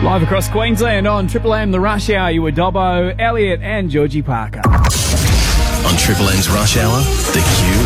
Live across Queensland on Triple M, the Rush Hour. You were Dobbo, Elliot and Georgie Parker. On Triple M's Rush Hour, the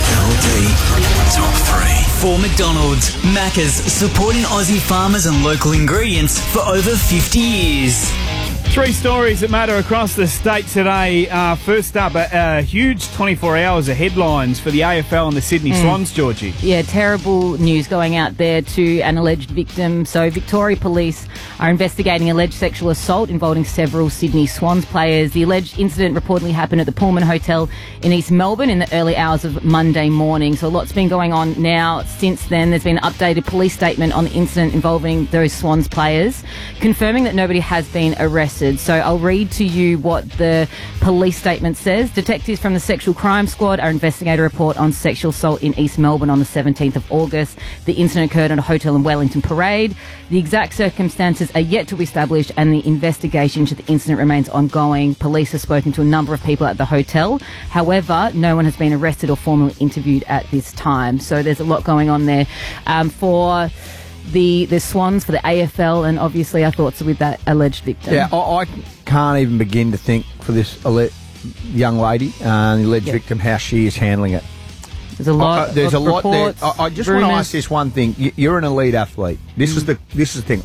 QLD Top 3. For McDonald's, Macca's, supporting Aussie farmers and local ingredients for over 50 years. 3 stories that matter across the state today. First up, a huge 24 hours of headlines for the AFL and the Sydney Swans, Georgie. Yeah, terrible news going out there to an alleged victim. So Victoria Police are investigating alleged sexual assault involving several Sydney Swans players. The alleged incident reportedly happened at the Pullman Hotel in East Melbourne in the early hours of Monday morning. So a lot's been going on now since then. There's been an updated police statement on the incident involving those Swans players, confirming that nobody has been arrested. So I'll read to you what the police statement says. Detectives from the Sexual Crime Squad are investigating a report on sexual assault in East Melbourne on the 17th of August. The incident occurred at a hotel in Wellington Parade. The exact circumstances are yet to be established and the investigation into the incident remains ongoing. Police have spoken to a number of people at the hotel. However, no one has been arrested or formally interviewed at this time. So there's a lot going on there. For the Swans, for the AFL, and obviously our thoughts are with that alleged victim. Yeah, I can't even begin to think for this young lady, the alleged victim, how she is handling it. There's a lot. There's a lot there. reports, I just rumours. want to ask this one thing. You're an elite athlete. This is the thing.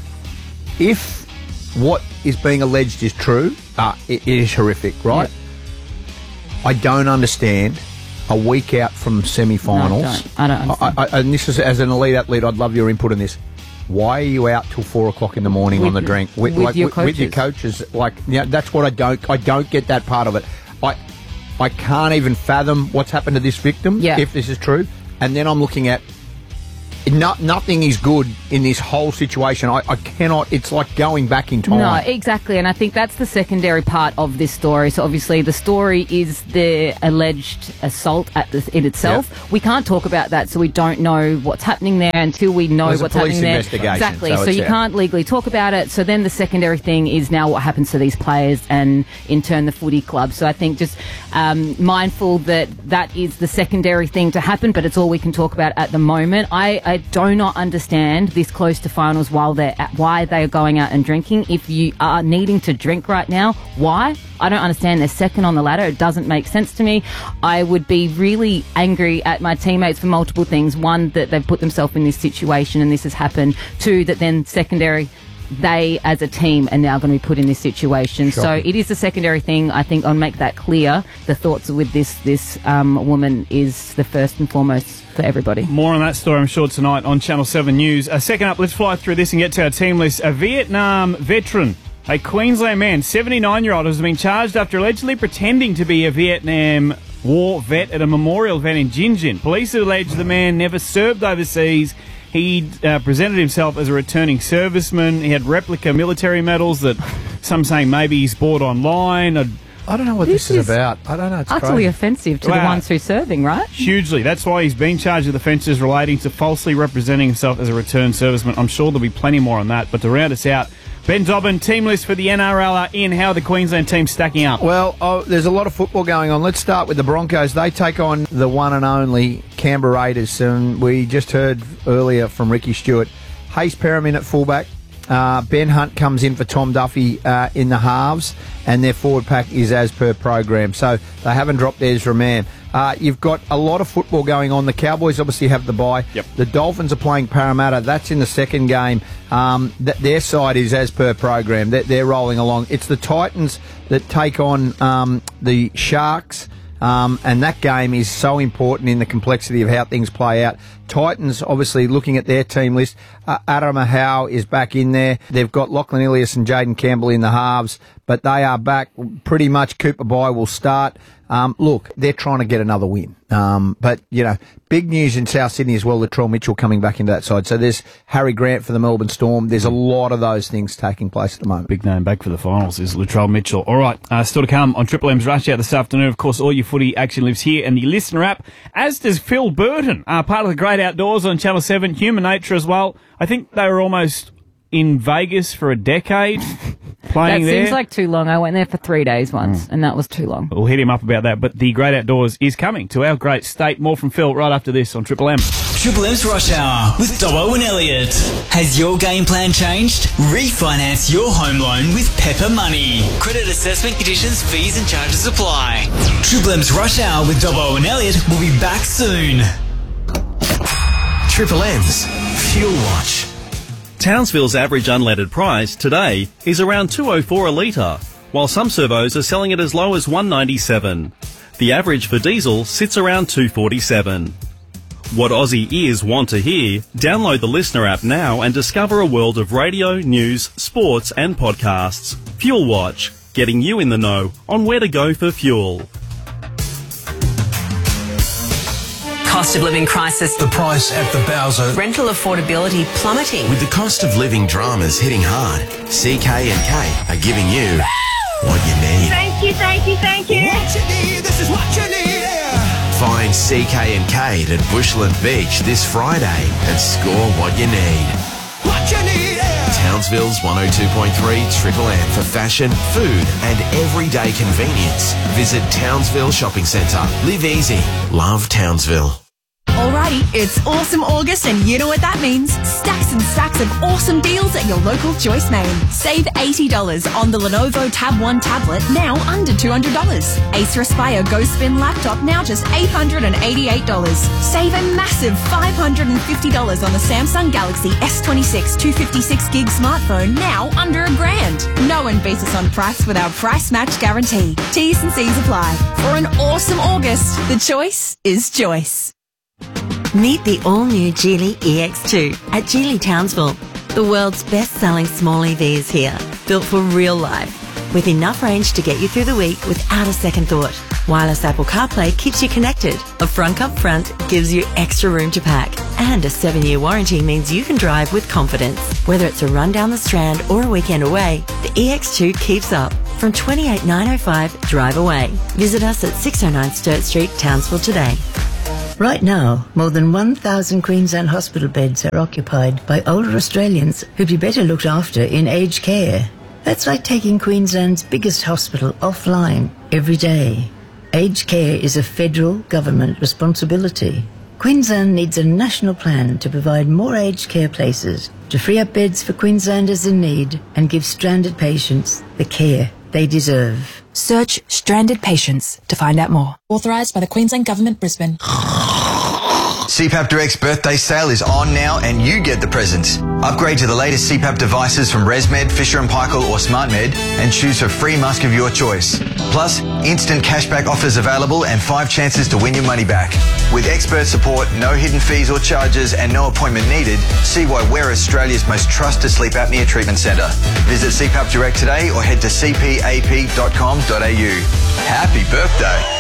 If what is being alleged is true, it is horrific, right? Yep. I don't understand. A week out from semi-finals. No, I don't understand. And this is, as an elite athlete, I'd love your input on this. Why are you out till 4 o'clock in the morning on the drink with your coaches? With your coaches? That's what I don't get that part of it. I can't even fathom what's happened to this victim if this is true. And then I'm looking at nothing is good in this whole situation. I cannot. It's like going back in time. No, exactly, and I think that's the secondary part of this story. So obviously, the story is the alleged assault in itself. Yep. We can't talk about that, so we don't know what's happening there until we know what's happening there. Exactly. So you can't legally talk about it. So then the secondary thing is now what happens to these players, and in turn the footy club. So I think just mindful that is the secondary thing to happen, but it's all we can talk about at the moment. I do not understand this close to finals why they are going out and drinking. If you are needing to drink right now, why? I don't understand. They're second on the ladder. It doesn't make sense to me. I would be really angry at my teammates for multiple things. One, that they've put themselves in this situation and this has happened. 2, that then secondary, they as a team are now going to be put in this situation. Shocking. So it is a secondary thing. I think I'll make that clear. The thoughts with this woman is the first and foremost for everybody. More on that story, I'm sure, tonight on Channel 7 News. Second up, let's fly through this and get to our team list. A Vietnam veteran, a Queensland man, 79-year-old, has been charged after allegedly pretending to be a Vietnam War vet at a memorial event in Gin Gin. Police allege the man never served overseas. He presented himself as a returning serviceman. He had replica military medals that some saying maybe he's bought online. I don't know what this is about. I don't know. It's utterly offensive to the ones who are serving, right? Hugely. That's why he's been charged with offences relating to falsely representing himself as a returned serviceman. I'm sure there'll be plenty more on that. But to round us out, Ben Dobbin, team list for the NRL are in. How are the Queensland team stacking up? Well, there's a lot of football going on. Let's start with the Broncos. They take on the one and only Canberra Raiders. And we just heard earlier from Ricky Stewart. Hayes Perriman at fullback. Ben Hunt comes in for Tom Duffy in the halves, and their forward pack is as per program. So they haven't dropped Ezra Mann. You've got a lot of football going on. The Cowboys obviously have the bye. Yep. The Dolphins are playing Parramatta. That's in the second game. Their side is as per program. They're rolling along. It's the Titans that take on the Sharks. And that game is so important in the complexity of how things play out. Titans, obviously, looking at their team list, Adam Howe is back in there. They've got Lachlan Ilias and Jaden Campbell in the halves, but they are back. Pretty much Cooper Bye will start. Look, they're trying to get another win. But, big news in South Sydney as well, Latrell Mitchell coming back into that side. So there's Harry Grant for the Melbourne Storm. There's a lot of those things taking place at the moment. Big name back for the finals is Latrell Mitchell. All right, still to come on Triple M's Rush Hour this afternoon. Of course, all your footy action lives here in the listener app, as does Phil Burton, part of the Great Outdoors on Channel 7, Human Nature as well. I think they were almost in Vegas for a decade. playing That there. seems like too long. I went there for 3 days once, and that was too long. We'll hit him up about that, but the great outdoors is coming to our great state. More from Phil right after this on Triple M. Triple M's Rush Hour with Dobbo and Elliot. Has your game plan changed? Refinance your home loan with Pepper Money. Credit assessment conditions, fees and charges apply. Triple M's Rush Hour with Dobbo and Elliot will be back soon. Triple M's Fuel Watch. Townsville's average unleaded price today is around $2.04 a litre, while some servos are selling it as low as $1.97. The average for diesel sits around $2.47. What Aussie ears want to hear? Download the Listener app now and discover a world of radio, news, sports and podcasts. Fuel Watch, getting you in the know on where to go for fuel. Cost of living crisis. The price at the Bowser. Rental affordability plummeting. With the cost of living dramas hitting hard, CK&K are giving you what you need. Thank you, thank you, thank you. What you need, this is what you need. Find CK&K at Bushland Beach this Friday and score what you need. What you need. Townsville's 102.3 Triple M for fashion, food and everyday convenience. Visit Townsville Shopping Centre. Live easy. Love Townsville. Alrighty, it's awesome August and you know what that means. Stacks and stacks of awesome deals at your local Choice Main. Save $80 on the Lenovo Tab 1 tablet, now under $200. Acer Aspire Go Spin laptop, now just $888. Save a massive $550 on the Samsung Galaxy S26 256GB smartphone, now under $1,000. No one beats us on price with our price match guarantee. T's and C's apply. For an awesome August, the choice is Choice. Meet the all-new Geely EX2 at Geely Townsville. The world's best-selling small EV is here, built for real life, with enough range to get you through the week without a second thought. Wireless Apple CarPlay keeps you connected. A front up front gives you extra room to pack. And a 7-year warranty means you can drive with confidence. Whether it's a run down the Strand or a weekend away, the EX2 keeps up. From 28905, drive away. Visit us at 609 Sturt Street, Townsville today. Right now, more than 1,000 Queensland hospital beds are occupied by older Australians who'd be better looked after in aged care. That's like taking Queensland's biggest hospital offline every day. Aged care is a federal government responsibility. Queensland needs a national plan to provide more aged care places, to free up beds for Queenslanders in need and give stranded patients the care they deserve. Search Stranded Patients to find out more. Authorised by the Queensland Government, Brisbane. CPAP Direct's birthday sale is on now and you get the presents. Upgrade to the latest CPAP devices from ResMed, Fisher & Paykel or SmartMed and choose a free mask of your choice. Plus, instant cashback offers available and 5 chances to win your money back. With expert support, no hidden fees or charges and no appointment needed, see why we're Australia's most trusted sleep apnea treatment centre. Visit CPAP Direct today or head to cpap.com.au. Happy birthday!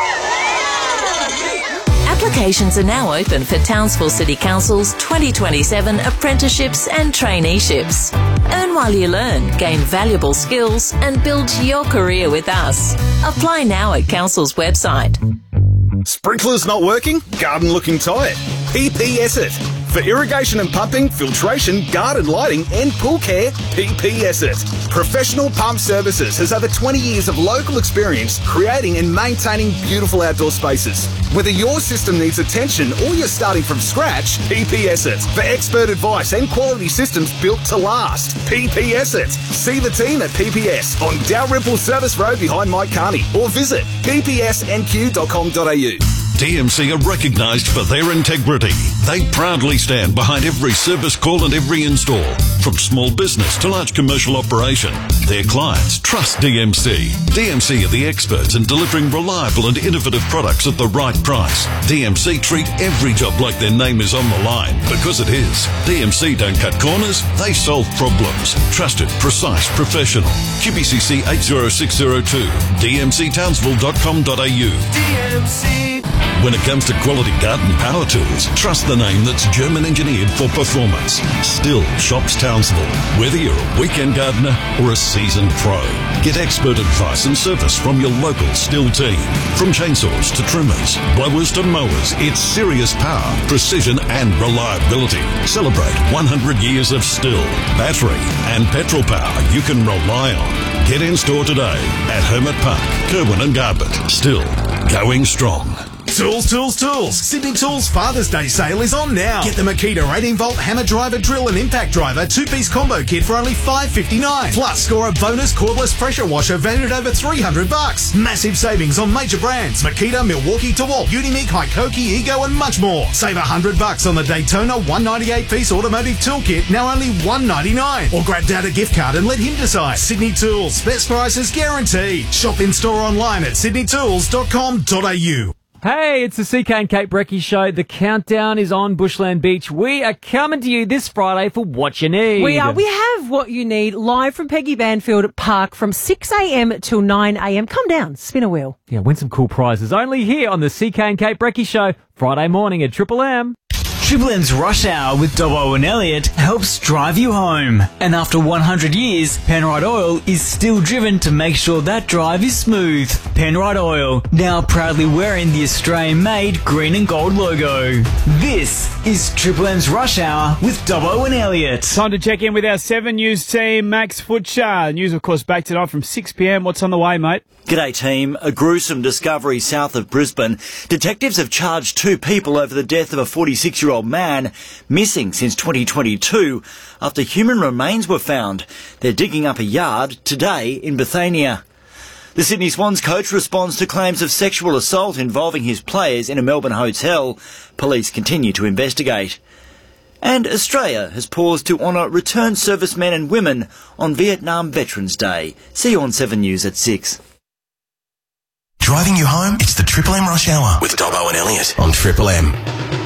Applications are now open for Townsville City Council's 2027 apprenticeships and traineeships. Earn while you learn, gain valuable skills and build your career with us. Apply now at Council's website. Sprinklers not working? Garden looking tight? PPS it. For irrigation and pumping, filtration, garden lighting and pool care, PPS it. Professional Pump Services has over 20 years of local experience creating and maintaining beautiful outdoor spaces. Whether your system needs attention or you're starting from scratch, PPS it. For expert advice and quality systems built to last, PPS it. See the team at PPS on Dalrymple Service Road behind Mike Carney or visit ppsnq.com.au. DMC are recognised for their integrity. They proudly stand behind every service call and every install. From small business to large commercial operation, their clients trust DMC. DMC are the experts in delivering reliable and innovative products at the right price. DMC treat every job like their name is on the line, because it is. DMC don't cut corners, they solve problems. Trusted, precise, professional. QBCC 80602. DMCTownsville.com.au. DMC. When it comes to quality garden power tools, trust the name that's German engineered for performance. Stihl shops Townsville. Whether you're a weekend gardener or a seasoned pro, get expert advice and service from your local Stihl team. From chainsaws to trimmers, blowers to mowers, it's serious power, precision and reliability. Celebrate 100 years of Stihl, battery and petrol power you can rely on. Get in store today at Hermit Park, Kerwin and Garbett. Stihl, going strong. Tools, tools, tools. Sydney Tools Father's Day sale is on now. Get the Makita 18-volt hammer driver, drill and impact driver 2-piece combo kit for only $5.59. Plus, score a bonus cordless pressure washer valued at over $300. Massive savings on major brands. Makita, Milwaukee, DeWalt, Unimig, Hikoki, Ego and much more. Save $100 on the Daytona 198-piece automotive tool kit, now only $199. Or grab Dad a gift card and let him decide. Sydney Tools. Best prices guaranteed. Shop in store online at sydneytools.com.au. Hey, it's the CK and Kate Brecky Show. The countdown is on Bushland Beach. We are coming to you this Friday for What You Need. We are. We have What You Need live from Peggy Banfield Park from 6 a.m. till 9 a.m. Come down, spin a wheel. Yeah, win some cool prizes only here on the CK and Kate Brecky Show, Friday morning at Triple M. Triple M's Rush Hour with Dobbo and Elliot helps drive you home. And after 100 years, Penrite Oil is still driven to make sure that drive is smooth. Penrite Oil, now proudly wearing the Australian-made green and gold logo. This is Triple M's Rush Hour with Dobbo and Elliot. Time to check in with our 7 News team, Max Futcher. News, of course, back tonight from 6 p.m. What's on the way, mate? G'day team. A gruesome discovery south of Brisbane. Detectives have charged 2 people over the death of a 46-year-old man missing since 2022 after human remains were found. They're digging up a yard today in Bethania. The Sydney Swans coach responds to claims of sexual assault involving his players in a Melbourne hotel. Police continue to investigate. And Australia has paused to honour returned servicemen and women on Vietnam Veterans Day. See you on 7 News at 6. Driving you home? It's the Triple M Rush Hour with Dobbo and Elliot on Triple M.